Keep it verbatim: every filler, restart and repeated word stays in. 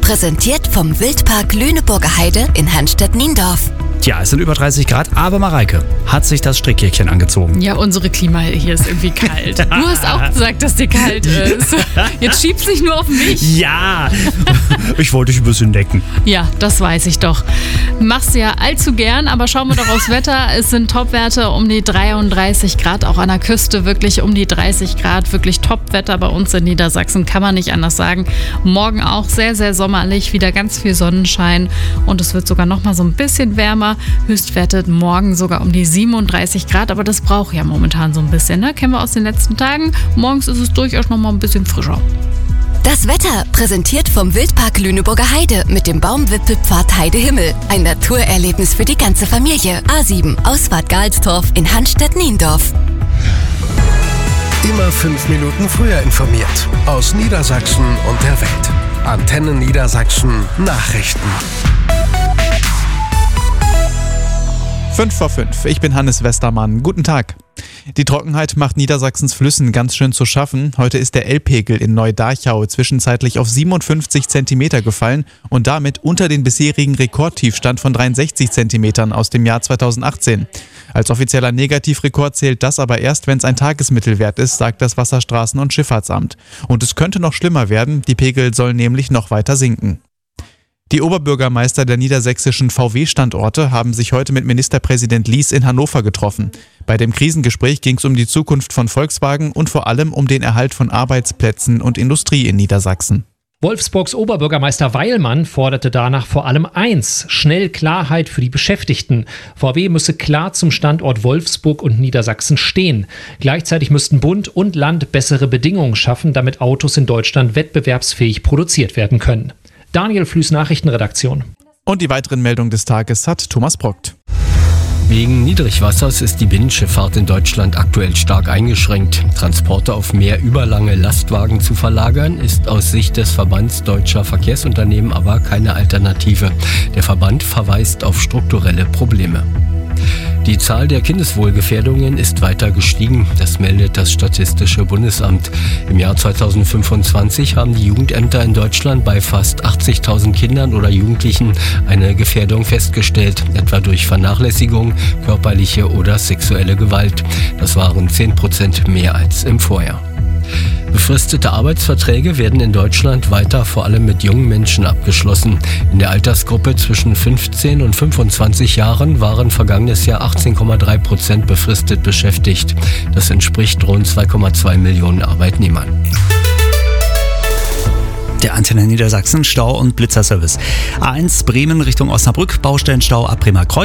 präsentiert vom Wildpark Lüneburger Heide in Hanstedt-Niendorf. Tja, es sind über dreißig Grad, aber Mareike hat sich das Strickjäckchen angezogen. Ja, unsere Klima hier ist irgendwie kalt. Du hast auch gesagt, dass dir kalt ist. Jetzt schiebst du dich nur auf mich. Ja, ich wollte dich ein bisschen decken. Ja, das weiß ich doch. Machst du ja allzu gern, aber schauen wir doch aufs Wetter. Es sind Topwerte um die dreiunddreißig Grad, auch an der Küste wirklich um die dreißig Grad. Wirklich Topwetter bei uns in Niedersachsen, kann man nicht anders sagen. Morgen auch sehr, sehr sommerlich, wieder ganz viel Sonnenschein und es wird sogar noch mal so ein bisschen wärmer. Höchstwerte morgen sogar um die siebenunddreißig Grad, aber das braucht ja momentan so ein bisschen, ne? Kennen wir aus den letzten Tagen. Morgens ist es durchaus noch mal ein bisschen frischer. Das Wetter präsentiert vom Wildpark Lüneburger Heide mit dem Baumwipfelpfad Heidehimmel. Ein Naturerlebnis für die ganze Familie. A sieben, Ausfahrt Galstorf in Hanstedt-Niendorf. Immer fünf Minuten früher informiert. Aus Niedersachsen und der Welt. Antenne Niedersachsen Nachrichten. fünf vor fünf. Ich bin Hannes Westermann. Guten Tag. Die Trockenheit macht Niedersachsens Flüssen ganz schön zu schaffen. Heute ist der Elbpegel in Neu-Darchau zwischenzeitlich auf siebenundfünfzig Zentimeter gefallen und damit unter den bisherigen Rekordtiefstand von dreiundsechzig Zentimetern aus dem Jahr zweitausendachtzehn. Als offizieller Negativrekord zählt das aber erst, wenn es ein Tagesmittelwert ist, sagt das Wasserstraßen- und Schifffahrtsamt. Und es könnte noch schlimmer werden, die Pegel sollen nämlich noch weiter sinken. Die Oberbürgermeister der niedersächsischen V W-Standorte haben sich heute mit Ministerpräsident Lies in Hannover getroffen. Bei dem Krisengespräch ging es um die Zukunft von Volkswagen und vor allem um den Erhalt von Arbeitsplätzen und Industrie in Niedersachsen. Wolfsburgs Oberbürgermeister Weilmann forderte danach vor allem eins: schnell Klarheit für die Beschäftigten. V W müsse klar zum Standort Wolfsburg und Niedersachsen stehen. Gleichzeitig müssten Bund und Land bessere Bedingungen schaffen, damit Autos in Deutschland wettbewerbsfähig produziert werden können. Daniel Flüß, Nachrichtenredaktion. Und die weiteren Meldungen des Tages hat Thomas Brockt. Wegen Niedrigwassers ist die Binnenschifffahrt in Deutschland aktuell stark eingeschränkt. Transporte auf mehr überlange Lastwagen zu verlagern, ist aus Sicht des Verbands Deutscher Verkehrsunternehmen aber keine Alternative. Der Verband verweist auf strukturelle Probleme. Die Zahl der Kindeswohlgefährdungen ist weiter gestiegen, das meldet das Statistische Bundesamt. Im Jahr zweitausendfünfundzwanzig haben die Jugendämter in Deutschland bei fast achtzigtausend Kindern oder Jugendlichen eine Gefährdung festgestellt, etwa durch Vernachlässigung, körperliche oder sexuelle Gewalt. Das waren zehn Prozent mehr als im Vorjahr. Befristete Arbeitsverträge werden in Deutschland weiter vor allem mit jungen Menschen abgeschlossen. In der Altersgruppe zwischen fünfzehn und fünfundzwanzig Jahren waren vergangenes Jahr achtzehn Komma drei Prozent befristet beschäftigt. Das entspricht rund zwei Komma zwei Millionen Arbeitnehmern. Der Antenne Niedersachsen Stau- und Blitzerservice. A eins Bremen Richtung Osnabrück, Baustellenstau ab Bremer Kreuz.